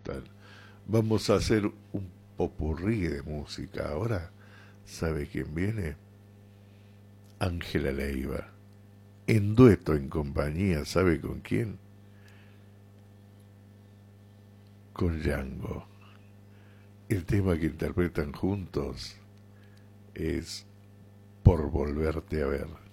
Total. Vamos a hacer un popurrí de música. Ahora, ¿sabe quién viene? Ángela Leiva. En dueto, en compañía, ¿sabe con quién? Con Django. El tema que interpretan juntos es Por volverte a ver.